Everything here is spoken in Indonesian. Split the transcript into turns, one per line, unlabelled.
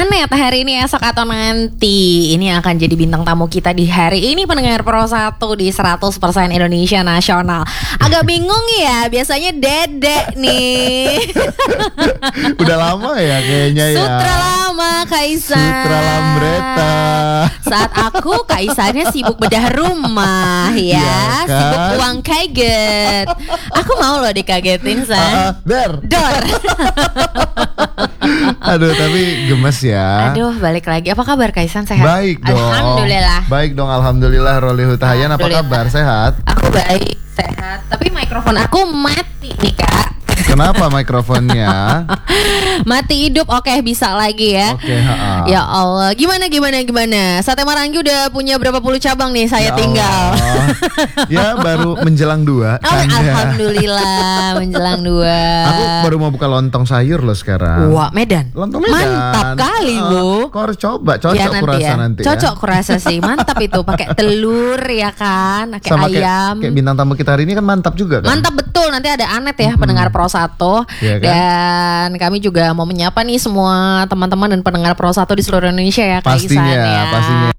Anet hari ini, esok atau nanti. Ini akan jadi bintang tamu kita di hari ini, pendengar Pro 1 di 100% Indonesia Nasional. Agak bingung ya, biasanya Dedek nih.
Udah lama ya kayaknya ya.
Sutra lama Kaisan.
Sutra Lambreta.
Saat aku Kaisannya sibuk bedah rumah ya,
Iya kan?
sibuk uang kaget. Aku mau loh dikagetin San. Dor.
Aduh, tapi gemes ya.
Aduh, balik lagi. Apa kabar Kaisan, sehat?
Baik dong.
Alhamdulillah.
Baik dong, alhamdulillah. Roli Hutahayan, apa kabar? Sehat?
Aku baik, sehat. Tapi mikrofon aku mati nih Kak.
Kenapa mikrofonnya?
Mati hidup, oke bisa lagi ya.
Oke, ha-ha.
Ya Allah, gimana? Sate Marangi udah punya berapa puluh cabang nih saya
Ya
tinggal.
Allah. Ya baru menjelang 2
Oh,
kan ya.
alhamdulillah menjelang 2.
Aku baru mau buka lontong sayur loh sekarang.
Wah, Medan.
Lontong Medan.
Mantap kali, Bu.
Kau harus coba, cocok
Ya,
kurasa nanti ya.
Cocok kurasa sih, mantap itu pakai telur ya kan, pakai
Sama
ayam.
kayak bintang tamu kita hari ini kan mantap juga kan.
Mantap betul, nanti ada Anet ya, pendengar Pro 1.
Iya kan?
Dan kami juga mau menyapa nih semua teman-teman dan pendengar Pro 1 di seluruh Indonesia ya, Kak
Pastinya,
Isan ya.
pastinya.